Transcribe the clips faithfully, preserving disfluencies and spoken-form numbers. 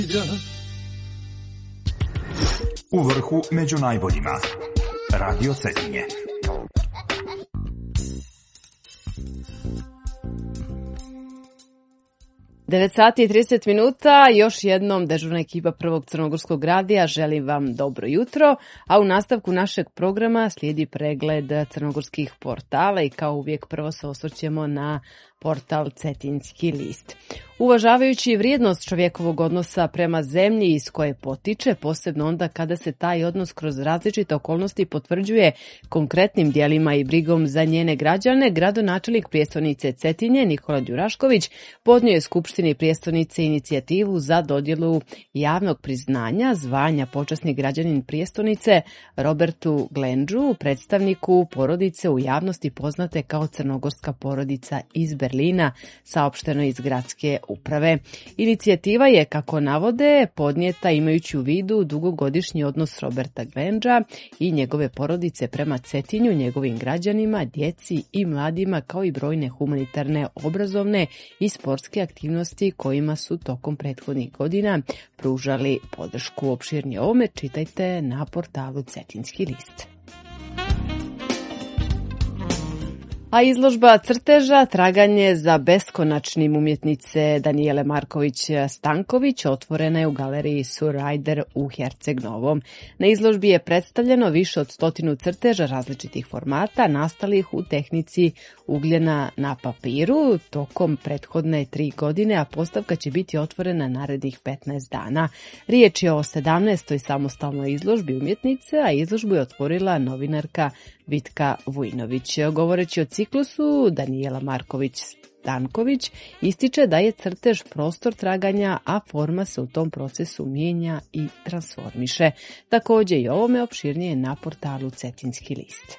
U vrhu među najboljima. Radio Cetinje. devet sati i trideset minuta, još jednom dežurna ekipa Prvog crnogorskog radija, želim vam dobro jutro, a u nastavku našeg programa slijedi pregled crnogorskih portala i kao uvijek prvo se osvrćemo na portal Cetinjski list. Uvažavajući vrijednost čovjekovog odnosa prema zemlji iz koje potiče, posebno onda kada se taj odnos kroz različite okolnosti potvrđuje konkretnim djelima i brigom za njene građane, gradonačelnik prijestolnice Cetinje Nikola Đurašković podnio je Skupštini prijestolnice inicijativu za dodjelu javnog priznanja zvanja počasni građanin prijestolnice Robertu Glendžu, predstavniku porodice u javnosti poznate kao crnogorska porodica iz Berlina, saopšteno iz gradske uprave. Inicijativa je, kako navode, podnijeta imajući u vidu dugogodišnji odnos Roberta Glendža i njegove porodice prema Cetinju, njegovim građanima, djeci i mladima, kao i brojne humanitarne, obrazovne i sportske aktivnosti kojima su tokom prethodnih godina pružali podršku. Opširnije ovome čitajte na portalu Cetinjski list. A izložba crteža Traganje za beskonačnim umjetnice Danijele Marković-Stanković otvorena je u galeriji Surajder u Herceg Novom. Na izložbi je predstavljeno više od stotinu crteža različitih formata nastalih u tehnici ugljena na papiru tokom prethodne tri godine, a postavka će biti otvorena narednih petnaest dana. Riječ je o sedamnaestoj samostalnoj izložbi umjetnice, a izložbu je otvorila novinarka Vitka Vujnović. Govoreći o ciklusu, Danijela Marković-Stanković ističe da je crtež prostor traganja, a forma se u tom procesu mijenja i transformiše. Također i ovome opširnije na portalu Cetinjski list.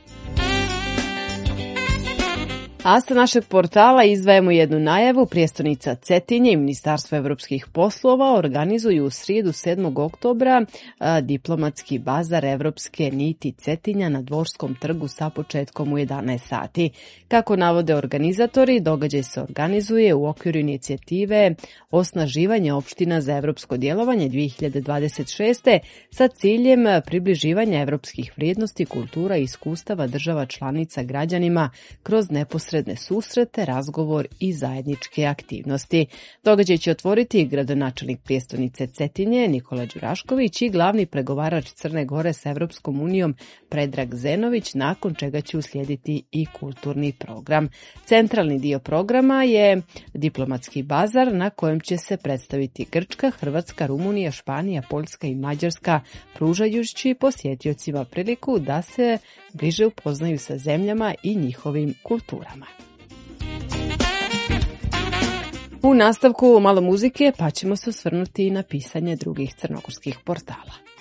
A sa našeg portala izdvajamo jednu najavu. Prijestolnica Cetinje i Ministarstvo evropskih poslova organizuju u srijedu sedmog oktobra a, diplomatski bazar Evropske niti Cetinja na Dvorskom trgu sa početkom u jedanaest sati. Kako navode organizatori, događaj se organizuje u okviru inicijative Osnaživanje opština za evropsko djelovanje dvije hiljade dvadeset šeste sa ciljem približivanja evropskih vrijednosti, kultura i iskustava država članica građanima kroz neposredne susrete, razgovor i zajedničke aktivnosti. Događaj će otvoriti gradonačelnik prijestolnice Cetinje Nikola Đurašković i glavni pregovarač Crne Gore s Evropskom unijom Predrag Zenović, nakon čega će uslijediti i kulturni program. Centralni dio programa je diplomatski bazar na kojem će se predstaviti Grčka, Hrvatska, Rumunija, Španija, Poljska i Mađarska, pružajući posjetiocima priliku da se bliže upoznaju sa zemljama i njihovim kulturama. U nastavku malo muzike, pa ćemo se osvrnuti na pisanje drugih crnogorskih portala.